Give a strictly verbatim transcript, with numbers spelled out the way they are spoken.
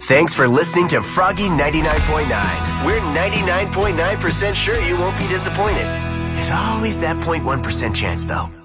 Thanks for listening to Froggy ninety-nine point nine. We're ninety-nine point nine percent sure you won't be disappointed. There's always that zero point one percent chance, though.